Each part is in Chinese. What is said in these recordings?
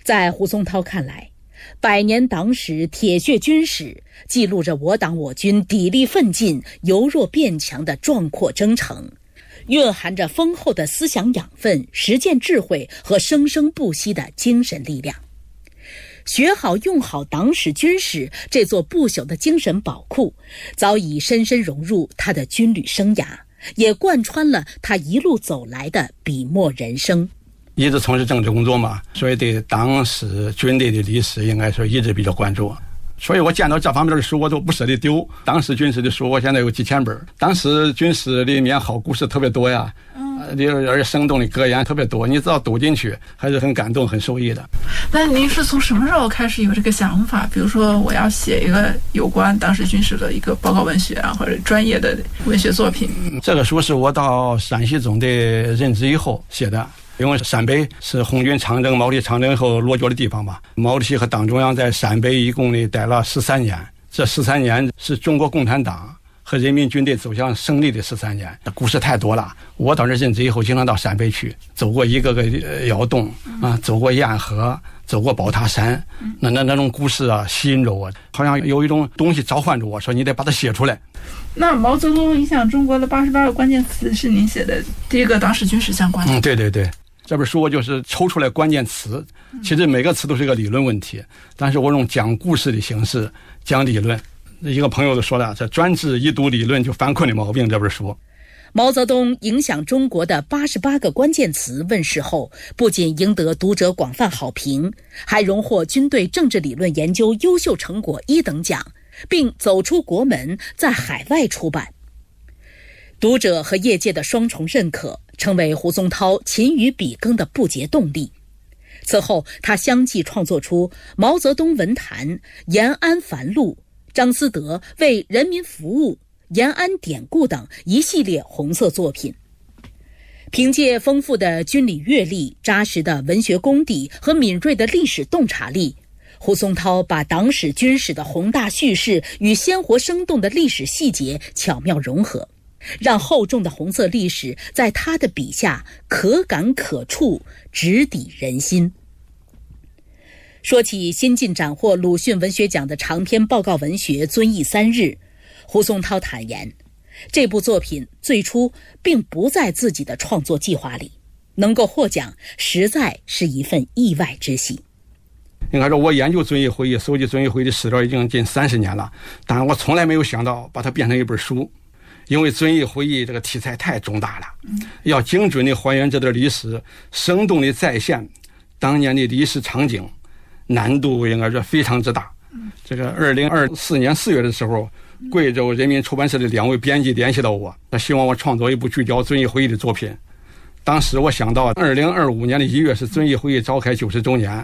在胡宗涛看来，百年党史铁血军史记录着我党我军砥砺奋进、由弱变强的壮阔征程，蕴含着丰厚的思想养分、实践智慧和生生不息的精神力量。学好用好党史军史这座不朽的精神宝库，早已深深融入他的军旅生涯，也贯穿了他一路走来的笔墨人生。 一直从事政治工作嘛，所以对党史、军队的历史应该说一直比较关注。所以我见到这方面的书我都不舍得丢。党史军史的书我现在有几千本，党史军史里面好故事特别多呀，而且生动的格言特别多，你只要读进去还是很感动很受益的。 那您是从什么时候开始有这个想法，比如说我要写一个有关党史军史的一个报告文学啊，或者专业的文学作品？ 这个书是我到陕西总队任职以后写的，因为陕北是红军长征、毛主席长征后落脚的地方嘛。毛主席和党中央在陕北一共待了13年，这13年是中国共产党和人民军队走向胜利的13年，故事太多了。我到这任职以后，经常到陕北去，走过一个个窑洞啊，走过堰河，走过宝塔山，那种故事啊，吸引着我，好像有一种东西召唤着我，说你得把它写出来。 那毛泽东影响中国的88个关键词是您写的第一个党史军史相关的？ 对对对。这本书我就是抽出来关键词，其实每个词都是一个理论问题，但是我用讲故事的形式讲理论。一个朋友都说了，这专治一读理论就犯困的毛病。这本书毛泽东影响中国的88个关键词问世后，不仅赢得读者广泛好评，还荣获军队政治理论研究优秀成果1等奖，并走出国门，在海外出版。读者和业界的双重认可，成为胡宗涛勤于笔耕的不竭动力。此后，他相继创作出《毛泽东文坛》《延安繁录》《张思德为人民服务》《延安典故》等一系列红色作品。凭借丰富的军旅阅历、扎实的文学功底和敏锐的历史洞察力，胡宗涛把党史军史的宏大叙事与鲜活生动的历史细节巧妙融合，让厚重的红色历史在他的笔下可感可触，直抵人心。说起新晋斩获鲁迅文学奖的长篇报告文学《遵义3日》，胡宗涛坦言，这部作品最初并不在自己的创作计划里，能够获奖实在是一份意外之喜。 应该说我研究遵义会议、搜集遵义会议的史料已经近30年了，但是我从来没有想到把它变成一本书，因为遵义会议这个题材太重大了，要精准地还原这段历史，生动地再现当年的历史场景，难度应该说非常之大。这个2024年4月的时候，贵州人民出版社的2位编辑联系到我，他希望我创作一部聚焦遵义会议的作品。当时我想到2025年的1月是遵义会议召开90周年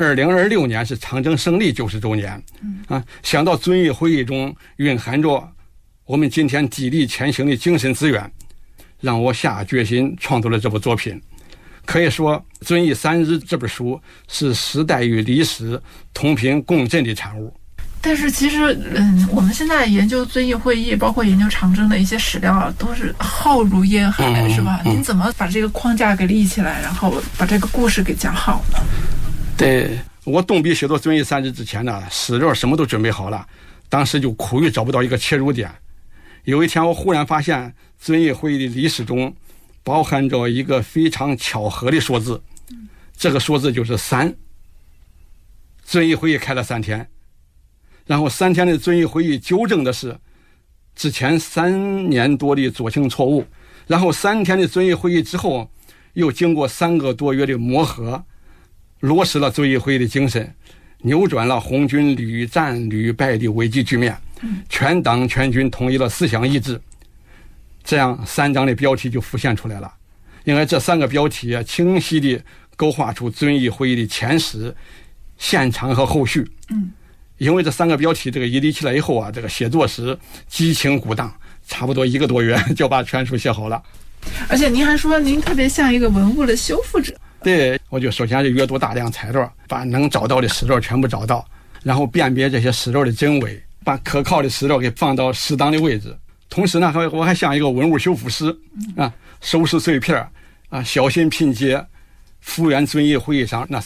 ，2026年是长征胜利90周年，想到遵义会议中蕴含着我们今天砥砺前行的精神资源，让我下决心创作了这部作品。可以说《遵义3日》这本书是时代与历史同频共振的产物。 但是其实我们现在研究遵义会议，包括研究长征的一些史料，都是浩如烟海，是吧？您怎么把这个框架给立起来，然后把这个故事给讲好呢？ 对，我动笔写作《遵义3日》之前呢，史料什么都准备好了，当时就苦于找不到一个切入点。有一天我忽然发现遵义会议的历史中包含着一个非常巧合的数字，这个数字就是3。遵义会议开了3天，然后3天的遵义会议纠正的是之前3年多的左倾错误，然后3天的遵义会议之后，又经过3个多月的磨合，落实了遵义会议的精神，扭转了红军屡战屡败的危机局面，全党全军统一了思想意志。这样3章的标题就浮现出来了，因为这3个标题清晰地勾画出遵义会议的前史、现场和后续。因为这3个标题这个一立起来以后啊，这个写作时激情鼓荡，差不多1个多月就把全书写好了。 而且您还说您特别像一个文物的修复者。 对，我就首先是阅读大量材料，把能找到的史料全部找到，然后辨别这些史料的真伪，把可靠的史料给放到适当的位置。同时呢，我还像一个文物修复师收拾碎片小心拼接，复原遵义会议上那